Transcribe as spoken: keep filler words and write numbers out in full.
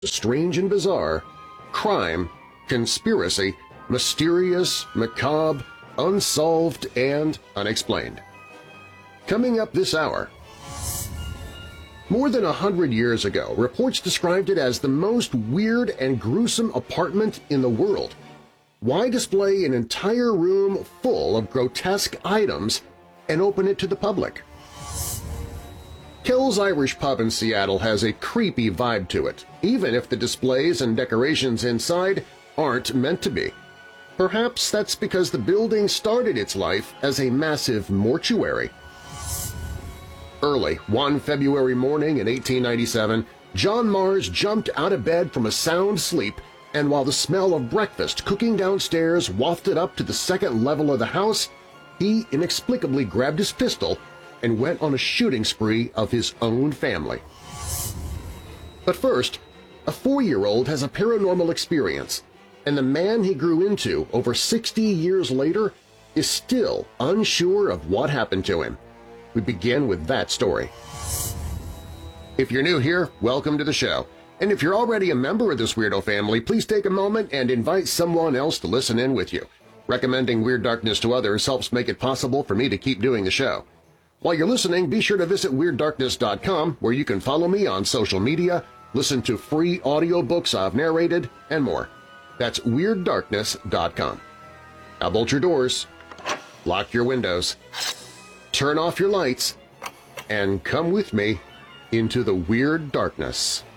strange and bizarre, crime, conspiracy, mysterious, macabre, unsolved, and unexplained. Coming up this hour. More than a hundred years ago, reports described it as the most weird and gruesome apartment in the world. Why display an entire room full of grotesque items and open it to the public? Kel's Irish Pub in Seattle has a creepy vibe to it, even if the displays and decorations inside aren't meant to be. Perhaps that's because the building started its life as a massive mortuary. Early one February morning in eighteen ninety-seven, John Mars jumped out of bed from a sound sleep, and while the smell of breakfast cooking downstairs wafted up to the second level of the house, he inexplicably grabbed his pistol and went on a shooting spree of his own family. But first, a four-year-old has a paranormal experience, and the man he grew into over sixty years later is still unsure of what happened to him. We begin with that story. If you're new here, welcome to the show. And if you're already a member of this weirdo family, please take a moment and invite someone else to listen in with you. Recommending Weird Darkness to others helps make it possible for me to keep doing the show. While you're listening, be sure to visit Weird Darkness dot com, where you can follow me on social media, listen to free audiobooks I've narrated, and more. That's Weird Darkness dot com. Now bolt your doors, lock your windows, turn off your lights, and come with me into the Weird Darkness.